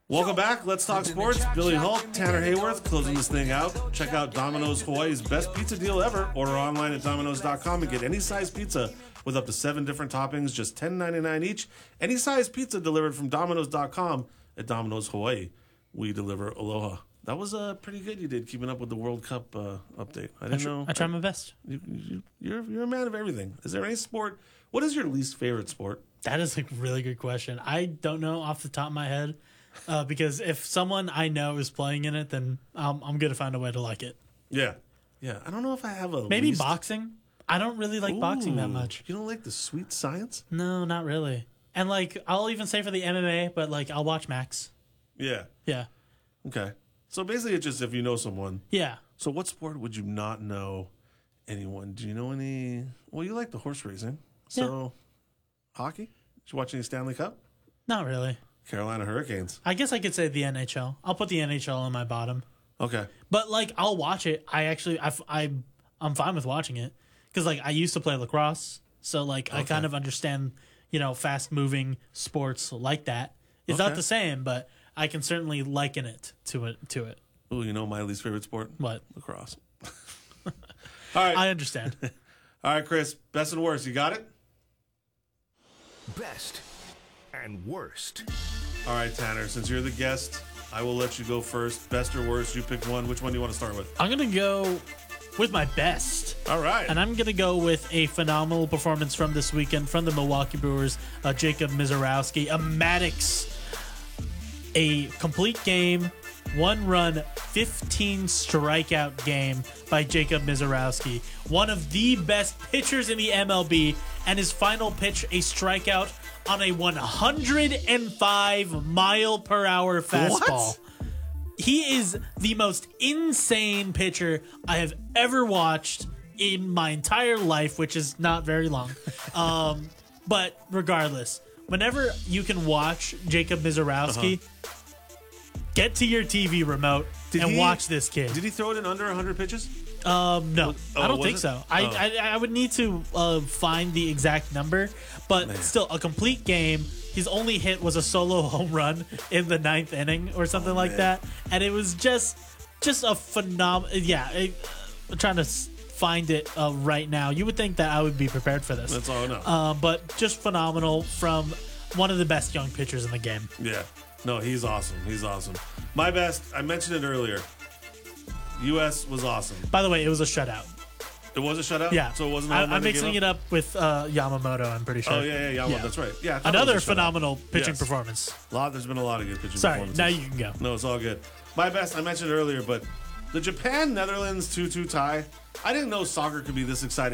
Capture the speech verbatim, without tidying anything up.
Welcome back. Let's talk sports. Billy Hulk, Tanner Hayworth, closing this thing out. Check out Domino's Hawaii's best pizza deal ever. Order online at Domino's dot com and get any size pizza with up to seven different toppings, just ten ninety-nine each. Any size pizza delivered from Domino's dot com at Domino's Hawaii. We deliver aloha. That was uh, pretty good. You did keeping up with the World Cup uh, update. I didn't I tr- know. I try my best. You, you, you're you're a man of everything. Is there any sport? What is your least favorite sport? That is a really good question. I don't know off the top of my head. Uh, because if someone I know is playing in it, then um, I'm going to find a way to like it. Yeah. Yeah. I don't know if I have a Maybe least... boxing. I don't really like Ooh, boxing that much. You don't like the sweet science? No, not really. And, like, I'll even say for the M M A, but, like, I'll watch Max. Yeah. Yeah. Okay. So basically it's just if you know someone. Yeah. So what sport would you not know anyone? Do you know any... Well, you like the horse racing. So Yeah. hockey? Did you watch any Stanley Cup? Not really. Carolina Hurricanes. I guess I could say the N H L. I'll put the N H L on my bottom. Okay. But, like, I'll watch it. I actually, I, I, I'm fine with watching it. Because, like, I used to play lacrosse. So, like, Okay. I kind of understand, you know, fast-moving sports like that. It's Okay. not the same, but I can certainly liken it to it. To it. Ooh, you know my least favorite sport? What? Lacrosse. All right. I understand. All right, Chris. Best and worst. You got it? Best and worst. All right, Tanner. Since you're the guest, I will let you go first. Best or worst? You pick one. Which one do you want to start with? I'm going to go with my best. All right. And I'm going to go with a phenomenal performance from this weekend from the Milwaukee Brewers, uh, Jacob Mizorowski. A Maddox, a complete game, one run, fifteen strikeout game by Jacob Mizorowski. One of the best pitchers in the M L B, and his final pitch, a strikeout on a one hundred five mile per hour fastball. What? He is the most insane pitcher I have ever watched in my entire life, which is not very long. Um, but regardless, whenever you can watch Jacob Mizorowski, uh-huh. get to your T V remote Did and he- watch this kid. Did he throw it in under one hundred pitches? Um, no, Oh, I don't was think it? so. I, Oh. I I would need to uh, find the exact number, but Man. still, a complete game. His only hit was a solo home run in the ninth inning or something Oh, like man. that, and it was just just a phenomenal. Yeah, I, I'm trying to s- find it uh, right now. You would think that I would be prepared for this, That's all I know. uh, but just phenomenal from one of the best young pitchers in the game. Yeah. No, he's awesome. He's awesome. My best, I mentioned it earlier. U S was awesome. By the way, it was a shutout. It was a shutout? Yeah, So it wasn't a I, home run I'm they mixing gave it up with uh, Yamamoto. I'm pretty sure. Oh, yeah, yeah, yeah. Yeah. That's right. Yeah. I thought it Another was a shutout. phenomenal pitching Yes. performance. A lot, there's been a lot of good pitching Sorry, performances. now you can go. No, it's all good. My best, I mentioned it earlier, but the Japan-Netherlands two two tie, I didn't know soccer could be this exciting.